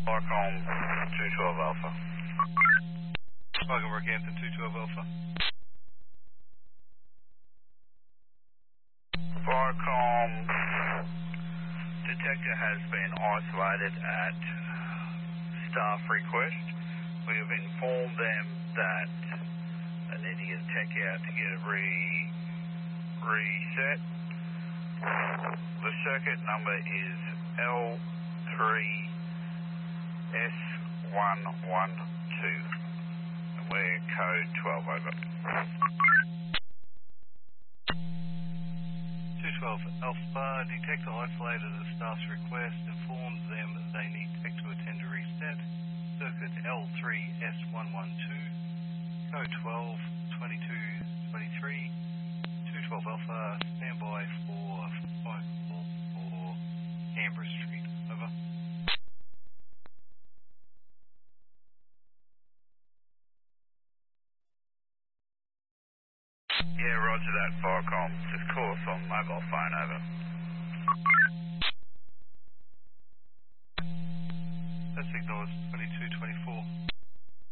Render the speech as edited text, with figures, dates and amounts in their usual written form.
Farcom 212 Alpha. Welcome, Rockhampton 212 Alpha. Farcom, detector has been isolated at staff request. We have informed them that they need to get a tech out to get it reset. The circuit number is L3S112. And we're code 12 over. 212 Alpha, detector isolated at staff's request, informed them they need tech to attend to reset. Circuit L3S112, code 12, 22, 23, 212 Alpha, standby for phone call for Canberra Street, over. Yeah, roger that, Farcom. Just call us on mobile phone, over. That signal is 2224.